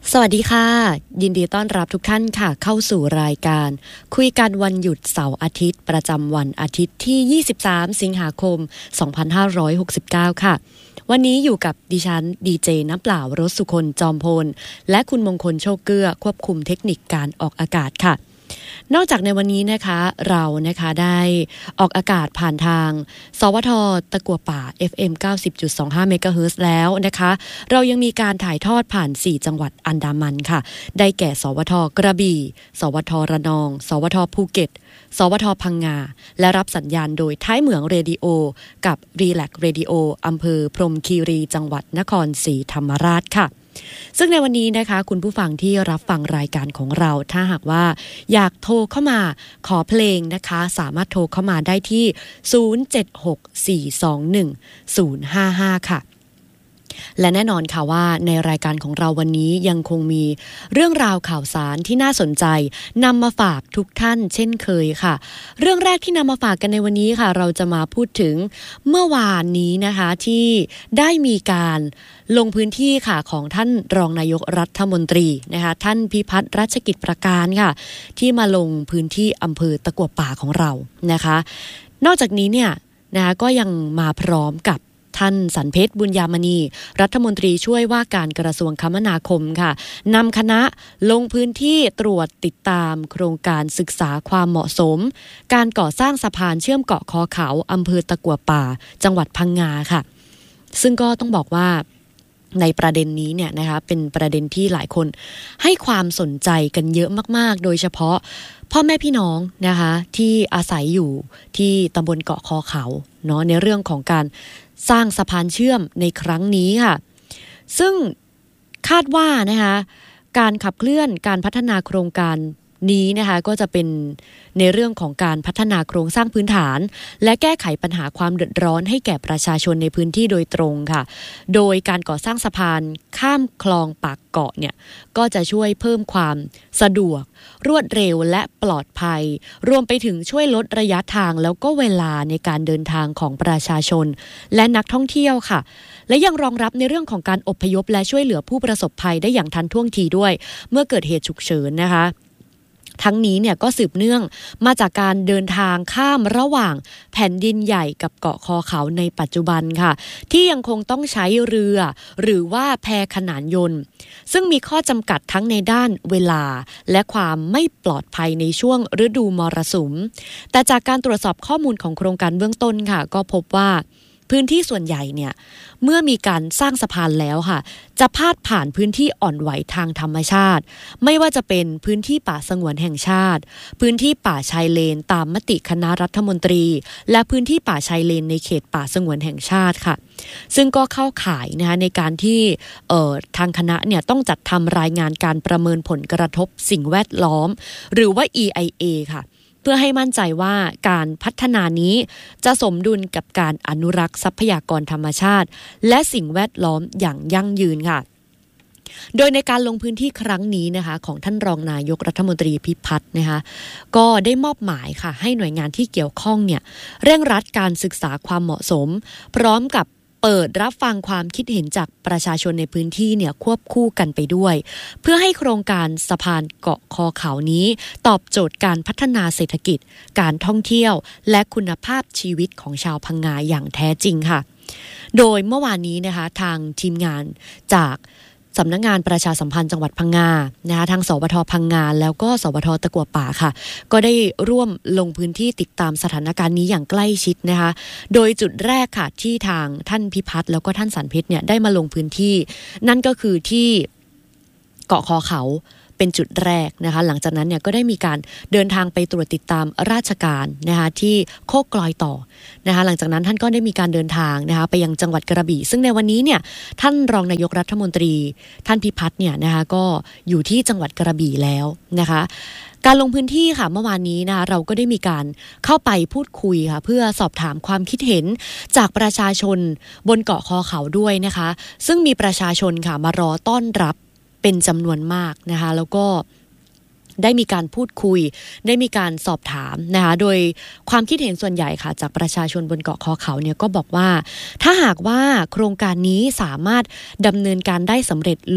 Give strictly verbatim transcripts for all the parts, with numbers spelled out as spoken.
สวัสดีค่ะยินดีต้อนรับทุกท่านค่ะเข้าสู่รายการคุยกันวันหยุดเสาร์อาทิตย์ประจำวันอาทิตย์ที่ยี่สิบสามสิงหาคมสองพันห้าร้อยหกสิบเก้าค่ะวันนี้อยู่กับดิฉันดีเจน้ำเปล่ารสสุคนจอมพลและคุณมงคลโชคเกื้อควบคุมเทคนิคการออกอากาศค่ะนอกจากในวันนี้นะคะเรานะคะได้ออกอากาศผ่านทางสวทตะกั่วป่า เอฟ เอ็ม เก้าสิบจุดสองห้า เมกะเฮิรตซ์แล้วนะคะเรายังมีการถ่ายทอดผ่านสี่จังหวัดอันดามันค่ะได้แก่สวทกระบี่สวทระนองสวทภูเก็ตสวทพังงาและรับสัญญาณโดยท้ายเหมืองเรดิโอกับรีแลกเรดิโออำเภอพรหมคีรีจังหวัดนครศรีธรรมราชค่ะซึ่งในวันนี้นะคะคุณผู้ฟังที่รับฟังรายการของเราถ้าหากว่าอยากโทรเข้ามาขอเพลงนะคะสามารถโทรเข้ามาได้ที่ศูนย์ เจ็ด หก สี่ สอง หนึ่ง ศูนย์ ห้า ห้าค่ะและแน่นอนค่ะว่าในรายการของเราวันนี้ยังคงมีเรื่องราวข่าวสารที่น่าสนใจนำมาฝากทุกท่านเช่นเคยค่ะเรื่องแรกที่นำมาฝากกันในวันนี้ค่ะเราจะมาพูดถึงเมื่อวานนี้นะคะที่ได้มีการลงพื้นที่ค่ะของท่านรองนายกรัฐมนตรีนะคะท่านพิพัฒน์รัชกิจประการค่ะที่มาลงพื้นที่อำเภอตะกั่วป่าของเรานะคะนอกจากนี้เนี่ยนะคะก็ยังมาพร้อมกับท่านสันเพชรบุญญามณีรัฐมนตรีช่วยว่าการกระทรวงคมนาคมค่ะนำคณะลงพื้นที่ตรวจติดตามโครงการศึกษาความเหมาะสมการก่อสร้างสะพานเชื่อมเกาะคอเขาอำเภอตะกั่วป่าจังหวัดพังงาค่ะซึ่งก็ต้องบอกว่าในประเด็นนี้เนี่ยนะคะเป็นประเด็นที่หลายคนให้ความสนใจกันเยอะมากๆโดยเฉพาะพ่อแม่พี่น้องนะคะที่อาศัยอยู่ที่ตำบลเกาะคอเขาเนาะในเรื่องของการสร้างสะพานเชื่อมในครั้งนี้ค่ะซึ่งคาดว่านะคะการขับเคลื่อนการพัฒนาโครงการนี้นะคะก็จะเป็นในเรื่องของการพัฒนาโครงสร้างพื้นฐานและแก้ไขปัญหาความเดือดร้อนให้แก่ประชาชนในพื้นที่โดยตรงค่ะโดยการก่อสร้างสะพานข้ามคลองปากเกาะเนี่ยก็จะช่วยเพิ่มความสะดวกรวดเร็วและปลอดภัยรวมไปถึงช่วยลดระยะทางแล้วก็เวลาในการเดินทางของประชาชนและนักท่องเที่ยวค่ะและยังรองรับในเรื่องของการอพยพและช่วยเหลือผู้ประสบภัยได้อย่างทันท่วงทีด้วยเมื่อเกิดเหตุฉุกเฉินนะคะทั้งนี้เนี่ยก็สืบเนื่องมาจากการเดินทางข้ามระหว่างแผ่นดินใหญ่กับเกาะคอเขาในปัจจุบันค่ะที่ยังคงต้องใช้เรือหรือว่าแพขนานยนต์ซึ่งมีข้อจำกัดทั้งในด้านเวลาและความไม่ปลอดภัยในช่วงฤดูมรสุมแต่จากการตรวจสอบข้อมูลของโครงการเบื้องต้นค่ะก็พบว่าพื้นที่ส่วนใหญ่เนี่ยเมื่อมีการสร้างสะพานแล้วค่ะจะพาดผ่านพื้นที่อ่อนไหวทางธรรมชาติไม่ว่าจะเป็นพื้นที่ป่าสงวนแห่งชาติพื้นที่ป่าชายเลนตามมติคณะรัฐมนตรีและพื้นที่ป่าชายเลนในเขตป่าสงวนแห่งชาติค่ะซึ่งก็เข้าข่ายนะคะในการที่เอ่อทางคณะเนี่ยต้องจัดทำรายงานการประเมินผลกระทบสิ่งแวดล้อมหรือว่า อี ไอ เอ ค่ะเพื่อให้มั่นใจว่าการพัฒนานี้จะสมดุลกับการอนุรักษ์ทรัพยากรธรรมชาติและสิ่งแวดล้อมอย่างยั่งยืนค่ะโดยในการลงพื้นที่ครั้งนี้นะคะของท่านรองนายกรัฐมนตรีพิพัฒน์นะคะก็ได้มอบหมายค่ะให้หน่วยงานที่เกี่ยวข้องเนี่ยเร่งรัดการศึกษาความเหมาะสมพร้อมกับเปิดรับฟังความคิดเห็นจากประชาชนในพื้นที่เนี่ยควบคู่กันไปด้วยเพื่อให้โครงการสะพานเกาะคอเขานี้ตอบโจทย์การพัฒนาเศรษฐกิจการท่องเที่ยวและคุณภาพชีวิตของชาวพังงาอย่างแท้จริงค่ะโดยเมื่อวานนี้นะคะทางทีมงานจากสำนักงานประชาสัมพันธ์จังหวัดพังงานะคะทางสวทพังงาแล้วก็สวทตะกั่วป่าค่ะก็ได้ร่วมลงพื้นที่ติดตามสถานการณ์นี้อย่างใกล้ชิดนะคะโดยจุดแรกค่ะที่ทางท่านพิพัฒน์แล้วก็ท่านสันเพชรเนี่ยได้มาลงพื้นที่นั่นก็คือที่เกาะคอเขาเป็นจุดแรกนะคะหลังจากนั้นเนี่ยก็ได้มีการเดินทางไปตรวจติดตามราชการนะคะที่โคกลอยต่อนะคะหลังจากนั้นท่านก็ได้มีการเดินทางนะคะไปยังจังหวัดกระบี่ซึ่งในวันนี้เนี่ยท่านรองนายกรัฐมนตรีท่านพิพัฒน์เนี่ยนะคะก็อยู่ที่จังหวัดกระบี่แล้วนะคะการลงพื้นที่ค่ะเมื่อวานนี้นะคะเราก็ได้มีการเข้าไปพูดคุยค่ะเพื่อสอบถามความคิดเห็นจากประชาชนบนเกาะคอเขาด้วยนะคะซึ่งมีประชาชนค่ะมารอต้อนรับเป็นจำนวนมากนะคะแล้วก็ได้มีการพูดคุยได้มีการสอบถามนะคะโดยความคิดเห็นส่วนใหญ่ค่ะจากประชาชนบนเกาะคอเขาเนี่ยก็บอกว่าถ้าหากว่าโครงการนี้สามารถดำเนินการได้สำเร็จลุ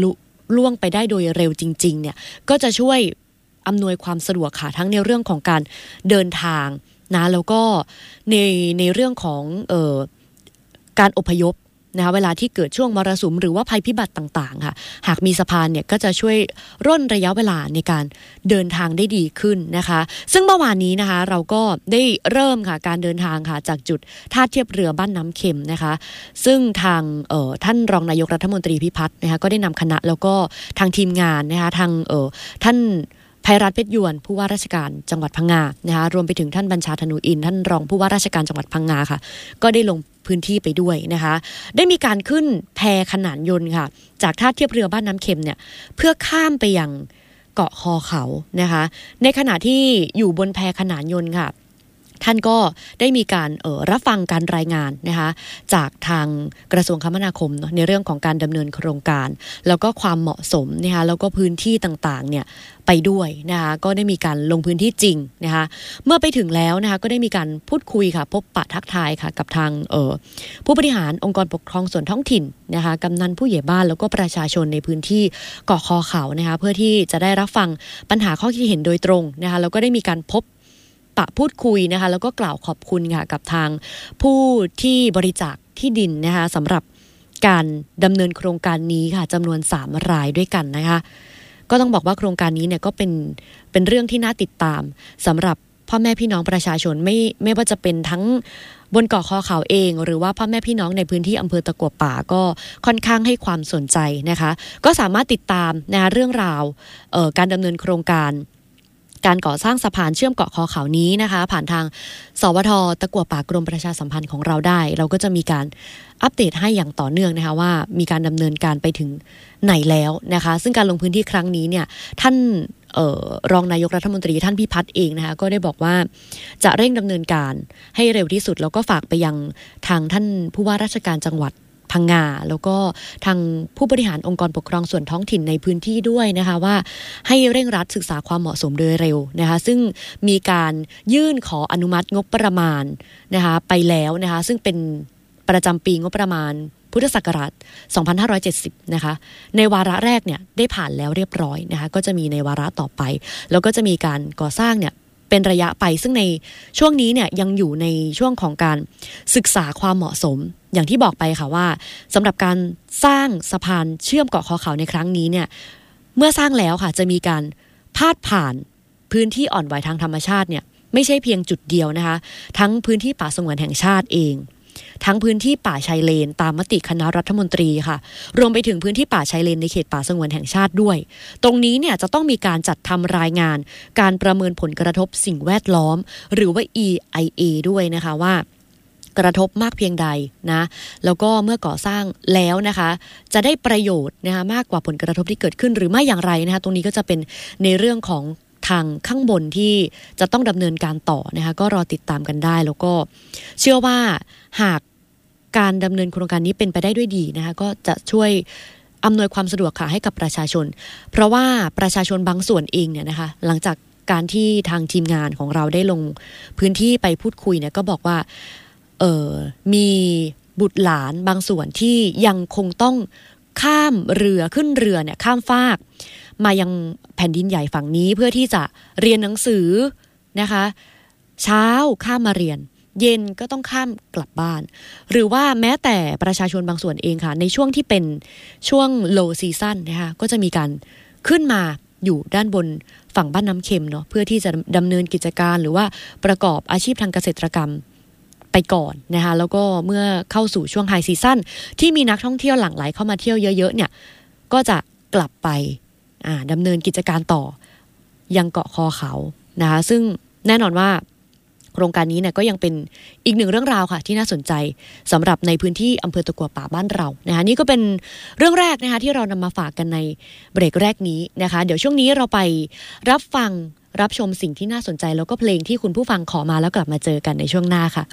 ล่วงไปได้โดยเร็วจริงๆเนี่ยก็จะช่วยอำนวยความสะดวกค่ะทั้งในเรื่องของการเดินทางนะแล้วก็ในในเรื่องของเอ่อการอพยพนะคะเวลาที่เกิดช่วงมรสุมหรือว่าภัยพิบัติต่างๆค่ะหากมีสะพานเนี่ยก็จะช่วยร่นระยะเวลาในการเดินทางได้ดีขึ้นนะคะซึ่งเมื่อวานนี้นะคะเราก็ได้เริ่มค่ะการเดินทางค่ะจากจุดท่าเทียบเรือบ้านน้ำเค็มนะคะซึ่งทางเอ่อท่านรองนายกรัฐมนตรีพิพัฒน์นะคะก็ได้นำคณะแล้วก็ทางทีมงานนะคะทางเอ่อท่านไพรัตน์เพชรยวนผู้ว่าราชการจังหวัดพังงานะคะรวมไปถึงท่านบัญชาธนูอินท่านรองผู้ว่าราชการจังหวัดพังงาค่ะก็ได้ลงพื้นที่ไปด้วยนะคะได้มีการขึ้นแพขนานยนต์ค่ะจากท่าเทียบเรือบ้านน้ำเค็มเนี่ยเพื่อข้ามไปยังเกาะคอเขานะคะในขณะที่อยู่บนแพขนานยนต์ค่ะท่านก็ได้มีการเอ่อรับฟังการรายงานนะคะจากทางกระทรวงคมนาคมเนาะในเรื่องของการดำเนินโครงการแล้วก็ความเหมาะสมนะคะแล้วก็พื้นที่ต่างๆเนี่ยไปด้วยนะคะก็ได้มีการลงพื้นที่จริงนะคะเมื่อไปถึงแล้วนะคะก็ได้มีการพูดคุยค่ะพบปะทักทายค่ะกับทางเอ่อผู้บริหารองค์กรปกครองส่วนท้องถิ่นนะคะกำนันผู้ใหญ่บ้านแล้วก็ประชาชนในพื้นที่เกาะคอเขานะคะเพื่อที่จะได้รับฟังปัญหาข้อคิดเห็นโดยตรงนะคะแล้วก็ได้มีการพบปะพูดคุยนะคะแล้วก็กล่าวขอบคุณค่ะกับทางผู้ที่บริจาคที่ดินนะคะสำหรับการดำเนินโครงการนี้ค่ะจำนวนสามรายด้วยกันนะคะก็ต้องบอกว่าโครงการนี้เนี่ยก็เป็นเป็นเรื่องที่น่าติดตามสำหรับพ่อแม่พี่น้องประชาชนไม่ไม่ว่าจะเป็นทั้งบนเกาะคอเขาเองหรือว่าพ่อแม่พี่น้องในพื้นที่อำเภอตะกั่วป่าก็ค่อนข้างให้ความสนใจนะคะก็สามารถติดตามนะคะเรื่องราวเอ่อการดำเนินโครงการการก่อสร้างสะพานเชื่อมเกาะคอเขานี้นะคะผ่านทางสวทตะกั่วป่ากรมประชาสัมพันธ์ของเราได้เราก็จะมีการอัปเดตให้อย่างต่อเนื่องนะคะว่ามีการดำเนินการไปถึงไหนแล้วนะคะซึ่งการลงพื้นที่ครั้งนี้เนี่ยท่านเอ่อรองนายกรัฐมนตรีท่านพิพัฒน์เองนะคะก็ได้บอกว่าจะเร่งดำเนินการให้เร็วที่สุดแล้วก็ฝากไปยังทางท่านผู้ว่าราชการจังหวัดพังงาแล้วก็ทางผู้บริหารองค์กรปกครองส่วนท้องถิ่นในพื้นที่ด้วยนะคะว่าให้เร่งรัดศึกษาความเหมาะสมโดยเร็วนะคะซึ่งมีการยื่นขออนุมัติงบประมาณนะคะไปแล้วนะคะซึ่งเป็นประจำปีงบประมาณพุทธศักราชสองพันห้าร้อยเจ็ดสิบนะคะในวาระแรกเนี่ยได้ผ่านแล้วเรียบร้อยนะคะก็จะมีในวาระต่อไปแล้วก็จะมีการก่อสร้างเนี่ยเป็นระยะไปซึ่งในช่วงนี้เนี่ยยังอยู่ในช่วงของการศึกษาความเหมาะสมอย่างที่บอกไปค่ะว่าสำหรับการสร้างสะพานเชื่อมเกาะคอเขาในครั้งนี้เนี่ยเมื่อสร้างแล้วค่ะจะมีการพาดผ่านพื้นที่อ่อนไหวทางธรรมชาติเนี่ยไม่ใช่เพียงจุดเดียวนะคะทั้งพื้นที่ป่าสงวนแห่งชาติเองทั้งพื้นที่ป่าชายเลนตามมติคณะรัฐมนตรีค่ะรวมไปถึงพื้นที่ป่าชายเลนในเขตป่าสงวนแห่งชาติด้วยตรงนี้เนี่ยจะต้องมีการจัดทำรายงานการประเมินผลกระทบสิ่งแวดล้อมหรือว่า อี ไอ เอ ด้วยนะคะว่ากระทบมากเพียงใดนะแล้วก็เมื่อก่อสร้างแล้วนะคะจะได้ประโยชน์นะคะมากกว่าผลกระทบที่เกิดขึ้นหรือไม่อย่างไรนะคะตรงนี้ก็จะเป็นในเรื่องของทางข้างบนที่จะต้องดำเนินการต่อนะคะก็รอติดตามกันได้แล้วก็เชื่อว่าหากการดำเนินโครงการนี้เป็นไปได้ด้วยดีนะคะก็จะช่วยอำนวยความสะดวกค่ะให้กับประชาชนเพราะว่าประชาชนบางส่วนเองเนี่ยนะคะหลังจากการที่ทางทีมงานของเราได้ลงพื้นที่ไปพูดคุยเนี่ยก็บอกว่าเออมีบุตรหลานบางส่วนที่ยังคงต้องข้ามเรือขึ้นเรือเนี่ยข้ามฟากมายังแผ่นดินใหญ่ฝั่งนี้เพื่อที่จะเรียนหนังสือนะคะเช้าข้ามมาเรียนเย็นก็ต้องข้ามกลับบ้านหรือว่าแม้แต่ประชาชนบางส่วนเองค่ะในช่วงที่เป็นช่วง low season นะคะก็จะมีการขึ้นมาอยู่ด้านบนฝั่งบ้านน้ำเค็มเนาะเพื่อที่จะดำเนินกิจการหรือว่าประกอบอาชีพทางเกษตรกรรมไปก่อนนะคะแล้วก็เมื่อเข้าสู่ช่วงไฮซีซั่นที่มีนักท่องเที่ยวหลั่งไหลเข้ามาเที่ยวเยอะๆเนี่ยก็จะกลับไปอ่าดำเนินกิจการต่อยังเกาะคอเขานะคะซึ่งแน่นอนว่าโครงการนี้เนี่ยก็ยังเป็นอีกหนึ่งเรื่องราวค่ะที่น่าสนใจสำหรับในพื้นที่อำเภอตะกั่วป่าบ้านเรานะคะนี่ก็เป็นเรื่องแรกนะคะที่เรานำมาฝากกันในเบรกแรกนี้นะคะเดี๋ยวช่วงนี้เราไปรับฟังรับชมสิ่งที่น่าสนใจแล้วก็เพลงที่คุณผู้ฟังขอมาแล้วกลับมาเจอกันในช่วงหน้าค่ะ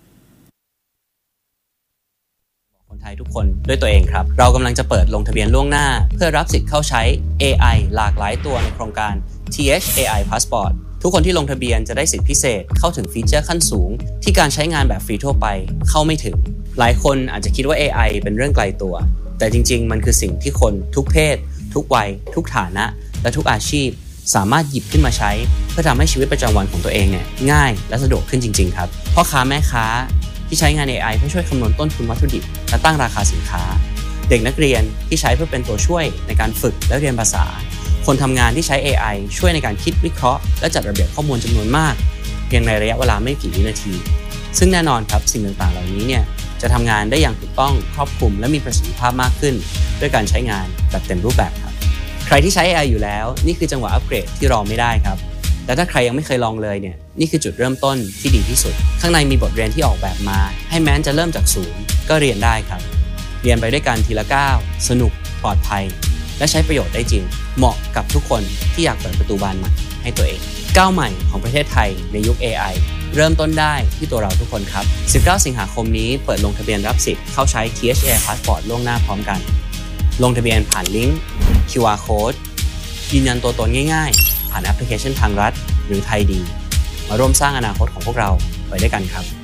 คนไทยทุกคนด้วยตัวเองครับเรากำลังจะเปิดลงทะเบียนล่วงหน้าเพื่อรับสิทธิ์เข้าใช้ เอ ไอ หลากหลายตัวในโครงการ ที เอช เอ ไอ Passport ทุกคนที่ลงทะเบียนจะได้สิทธิพิเศษเข้าถึงฟีเจอร์ขั้นสูงที่การใช้งานแบบฟรีทั่วไปเข้าไม่ถึงหลายคนอาจจะคิดว่า เอ ไอ เป็นเรื่องไกลตัวแต่จริงๆมันคือสิ่งที่คนทุกเพศทุทุกวัยทุกฐานะและทุกอาชีพสามารถหยิบขึ้นมาใช้เพื่อทำให้ชีวิตประจำวันของตัวเองเนี่ยง่ายและสะดวกขึ้นจริงๆครับพ่อค้าแม่ค้าที่ใช้งาน เอ ไอ เพื่อช่วยคำนวณต้นทุนวัตถุดิบและตั้งราคาสินค้าเด็กนักเรียนที่ใช้เพื่อเป็นตัวช่วยในการฝึกและเรียนภาษาคนทำงานที่ใช้ เอ ไอ ช่วยในการคิดวิเคราะห์และจัดระเบียบข้อมูลจำนวนมากเพียงในระยะเวลาไม่กี่วินาทีซึ่งแน่นอนครับสิ่งต่างๆเหล่านี้เนี่ยจะทำงานได้อย่างถูกต้องครอบคลุมและมีประสิทธิภาพมากขึ้นด้วยการใช้งานแบบเต็มรูปแบบครับใครที่ใช้ เอ ไอ อยู่แล้วนี่คือจังหวะอัปเกรดที่รอไม่ได้ครับแต่ถ้าใครยังไม่เคยลองเลยเนี่ยนี่คือจุดเริ่มต้นที่ดีที่สุดข้างในมีบทเรียนที่ออกแบบมาให้แม้จะเริ่มจากศูนย์ก็เรียนได้ครับเรียนไปด้วยกันทีละก้าวสนุกปลอดภัยและใช้ประโยชน์ได้จริงเหมาะกับทุกคนที่อยากเปิดประตูบานใหม่ให้ตัวเองก้าวใหม่ของประเทศไทยในยุค เอ ไอ เริ่มต้นได้ที่ตัวเราทุกคนครับสิบเก้าสิงหาคมนี้เปิดลงทะเบียนรับสิทธิ์เข้าใช้ ที เอช เอ ไอ Passport ล่วงหน้าพร้อมกันลงทะเบียนผ่านลิงก์ คิว อาร์ Code ยืนยันตัวตนง่ายๆผ่านแอปพลิเคชันทางรัฐหรือไทยดีมาร่วมสร้างอนาคตของพวกเราไปด้วยกันครับ